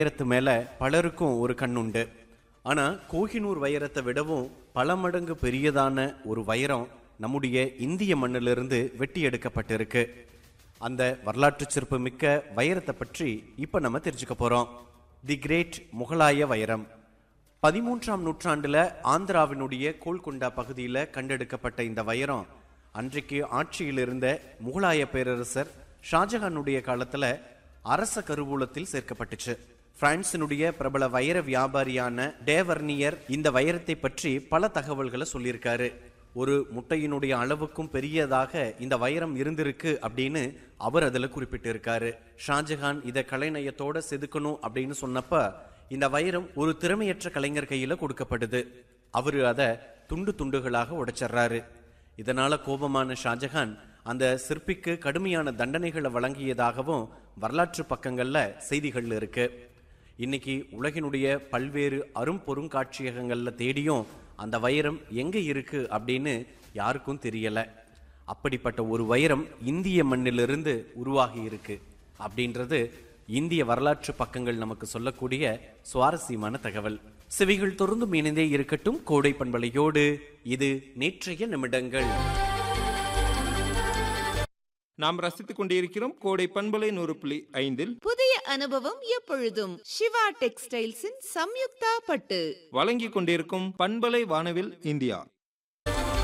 வைரத்து மேல பலருக்கும் ஒரு கண்ணுண்டு. ஆனா கோஹினூர் வைரத்தை விடவும் பல மடங்கு பெரியதான ஒரு வைரம் நம்முடைய இந்திய மண்ணிலிருந்து வெட்டி எடுக்கப்பட்டிருக்கு. அந்த வரலாற்று சிறப்பு மிக்க வைரத்தை பற்றி இப்ப நம்ம தெரிஞ்சுக்க போறோம். தி கிரேட் முகலாய வைரம் 13ஆம் நூற்றாண்டுல ஆந்திராவினுடைய கோல்கொண்டா பகுதியில் கண்டெடுக்கப்பட்ட இந்த வைரம் அன்றைக்கு ஆட்சியில் இருந்த முகலாய பேரரசர் ஷாஜஹானுடைய காலத்துல அரச கருவூலத்தில் சேர்க்கப்பட்டுச்சு. பிரான்சினுடைய பிரபல வைர வியாபாரியான டேவர்னியர் இந்த வைரத்தை பற்றி பல தகவல்களை சொல்லியிருக்காரு. ஒரு முட்டையினுடைய அளவுக்கும் பெரியதாக இந்த வைரம் இருந்திருக்கு அப்படின்னு அவர் அதுல குறிப்பிட்டு இருக்காரு. ஷாஜஹான் இதை கலைநயத்தோட செதுக்கணும் அப்படின்னு சொன்னப்ப இந்த வைரம் ஒரு திறமையற்ற கலைஞர் கையில கொடுக்கப்படுது. அவரு அதை துண்டு துண்டுகளாக உடைச்சிடுறாரு. இதனால கோபமான ஷாஜஹான் அந்த சிற்பிக்கு கடுமையான தண்டனைகளை வழங்கியதாகவும் வரலாற்று பக்கங்கள்ல செய்திகள் இருக்கு. இன்னைக்கு உலகினுடைய பல்வேறு அரும்பொருங்காட்சியகங்கள்ல தேடியும் அந்த வைரம் எங்க இருக்கு அப்படின்னு யாருக்கும் தெரியல. அப்படிப்பட்ட ஒரு வைரம் இந்திய மண்ணிலிருந்து உருவாகி இருக்கு அப்படின்றது இந்திய வரலாற்று பக்கங்கள் நமக்கு சொல்லக்கூடிய சுவாரஸ்யமான தகவல். செவிகள் தொடர்ந்தும் இணைந்தே இருக்கட்டும் கோடை பண்பலையோடு. இது நேற்றைய நிமிடங்கள். நாம் ரசித்துக் கொண்டிருக்கிறோம் கோடை பண்பலை 100.5 புதிய அனுபவம் எப்பொழுதும் சிவா டெக்ஸ்டைல்ஸின் சம்யுக்தா பட்டு வழங்கிக் கொண்டிருக்கும் பண்பலை வானவில் இந்தியா.